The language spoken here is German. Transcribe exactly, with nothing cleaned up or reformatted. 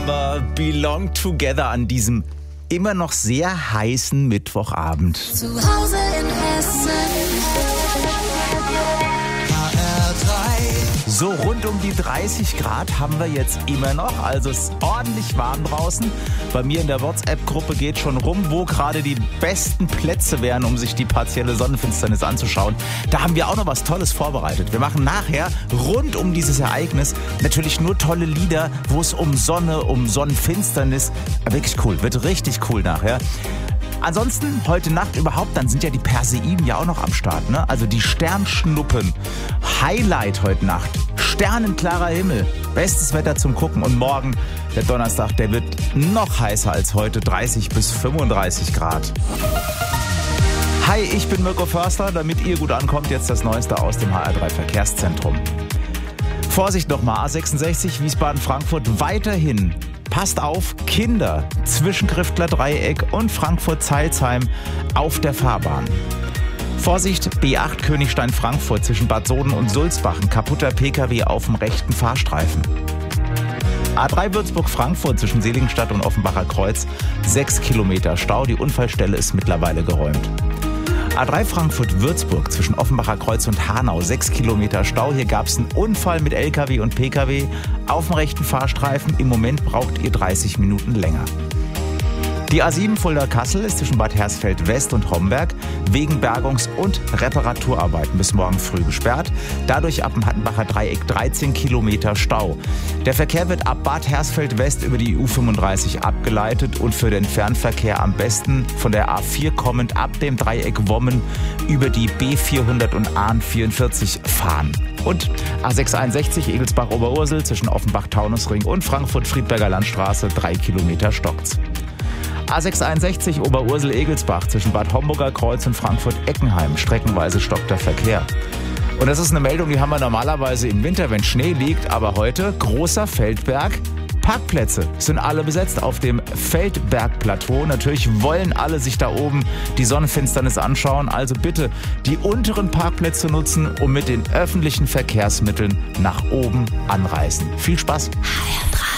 aber Belong Together an diesem immer noch sehr heißen Mittwochabend. Zu Hause in Hessen. So rund um die dreißig Grad haben wir jetzt immer noch, also es ist ordentlich warm draußen. Bei mir in der WhatsApp-Gruppe geht schon rum, wo gerade die besten Plätze wären, um sich die partielle Sonnenfinsternis anzuschauen. Da haben wir auch noch was Tolles vorbereitet. Wir machen nachher rund um dieses Ereignis natürlich nur tolle Lieder, wo es um Sonne, um Sonnenfinsternis, wirklich cool, wird richtig cool nachher. Ansonsten heute Nacht überhaupt, dann sind ja die Perseiden ja auch noch am Start, ne? Also die Sternschnuppen. Highlight heute Nacht. Sternenklarer Himmel. Bestes Wetter zum Gucken. Und morgen, der Donnerstag, der wird noch heißer als heute. dreißig bis fünfunddreißig Grad. Hi, ich bin Mirko Förster. Damit ihr gut ankommt, jetzt das Neueste aus dem H R drei Verkehrszentrum. Vorsicht nochmal, A sechsundsechzig Wiesbaden-Frankfurt weiterhin. Passt auf, Kinder zwischen Griftler Dreieck und Frankfurt-Zeilsheim auf der Fahrbahn. Vorsicht, B acht Königstein-Frankfurt zwischen Bad Soden und Sulzbach, ein kaputter Pkw auf dem rechten Fahrstreifen. A drei Würzburg-Frankfurt zwischen Seligenstadt und Offenbacher Kreuz, sechs Kilometer Stau, die Unfallstelle ist mittlerweile geräumt. A drei Frankfurt-Würzburg zwischen Offenbacher Kreuz und Hanau, sechs Kilometer Stau. Hier gab es einen Unfall mit L K W und P K W auf dem rechten Fahrstreifen. Im Moment braucht ihr dreißig Minuten länger. Die A sieben Fulda-Kassel ist zwischen Bad Hersfeld-West und Homberg wegen Bergungs- und Reparaturarbeiten bis morgen früh gesperrt. Dadurch ab dem Hattenbacher Dreieck dreizehn Kilometer Stau. Der Verkehr wird ab Bad Hersfeld-West über die U fünfunddreißig abgeleitet und für den Fernverkehr am besten von der A vier kommend ab dem Dreieck Wommen über die B vierhundert und A vierundvierzig fahren. Und A sechshunderteinundsechzig Egelsbach-Oberursel zwischen Offenbach-Taunusring und Frankfurt-Friedberger Landstraße, drei Kilometer stockt's. A sechshunderteinundsechzig Oberursel-Egelsbach zwischen Bad Homburger Kreuz und Frankfurt-Eckenheim. Streckenweise stockt der Verkehr. Und das ist eine Meldung, die haben wir normalerweise im Winter, wenn Schnee liegt. Aber heute, großer Feldberg, Parkplätze sind alle besetzt auf dem Feldbergplateau. Natürlich wollen alle sich da oben die Sonnenfinsternis anschauen. Also bitte die unteren Parkplätze nutzen und mit den öffentlichen Verkehrsmitteln nach oben anreisen. Viel Spaß!